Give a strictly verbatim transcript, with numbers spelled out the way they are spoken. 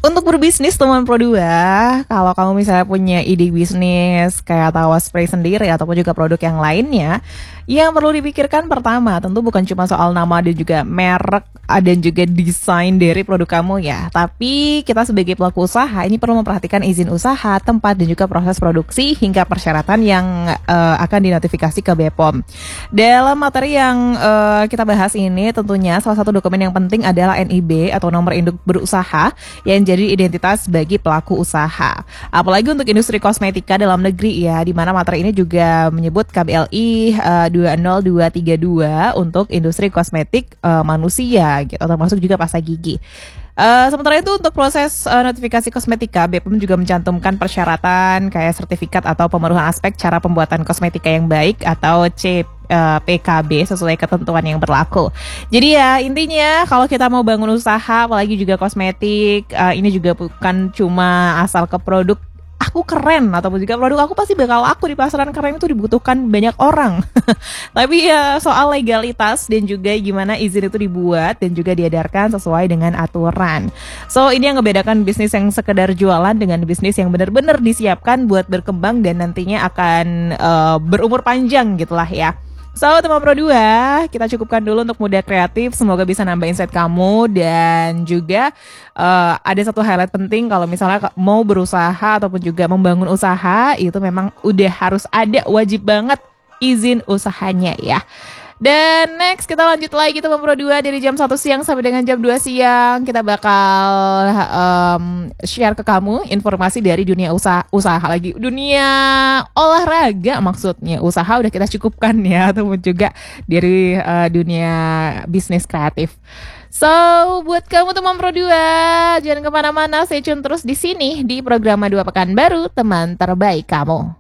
Untuk berbisnis teman Pro dua, kalau kamu misalnya punya ide bisnis kayak tawa spray sendiri ataupun juga produk yang lainnya, yang perlu dipikirkan pertama tentu bukan cuma soal nama dan juga merek dan juga desain dari produk kamu ya, tapi kita sebagai pelaku usaha ini perlu memperhatikan izin usaha, tempat dan juga proses produksi hingga persyaratan yang uh, akan dinotifikasi ke B P O M. Dalam materi yang uh, kita bahas ini tentunya salah satu dokumen yang penting adalah N I B atau nomor induk berusaha yang jadi identitas bagi pelaku usaha. Apalagi untuk industri kosmetika dalam negeri ya, di mana materi ini juga menyebut K B L I uh, dua nol dua tiga dua untuk industri kosmetik uh, manusia gitu, termasuk juga pasta gigi. Uh, sementara itu untuk proses uh, notifikasi kosmetika, B P O M juga mencantumkan persyaratan kayak sertifikat atau pemenuhan aspek cara pembuatan kosmetika yang baik atau C Uh, P K B sesuai ketentuan yang berlaku. Jadi ya intinya kalau kita mau bangun usaha apalagi juga kosmetik, uh, ini juga bukan cuma asal ke produk aku keren ataupun juga produk aku pasti bakal laku di pasaran, karena itu dibutuhkan banyak orang. Tapi ya soal legalitas dan juga gimana izin itu dibuat dan juga diedarkan sesuai dengan aturan. So ini yang ngebedakan bisnis yang sekedar jualan dengan bisnis yang benar-benar disiapkan buat berkembang dan nantinya akan uh, berumur panjang gitulah ya. So teman Pro dua, kita cukupkan dulu untuk Muda Kreatif. Semoga bisa nambah insight kamu. Dan juga uh, ada satu highlight penting, kalau misalnya mau berusaha ataupun juga membangun usaha, itu memang udah harus ada, wajib banget izin usahanya ya. Dan next kita lanjut lagi teman Pro dua, dari jam satu siang sampai dengan jam dua siang kita bakal um, share ke kamu informasi dari dunia usaha, usaha lagi dunia olahraga maksudnya. Usaha udah kita cukupkan ya, ataupun juga dari uh, dunia bisnis kreatif. So buat kamu teman Pro dua, jangan kemana-mana, stay tune terus di sini di program Dua Pekan Baru, teman terbaik kamu.